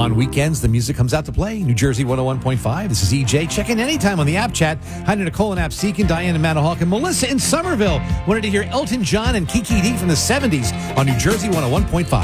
On weekends, the music comes out to play. New Jersey 101.5. This is EJ. Check in anytime on the app chat. Hi to Nicole and Absecon, Diane and Manahawk, and Melissa in Somerville. Wanted to hear Elton John and Kiki D from the 70s on New Jersey 101.5.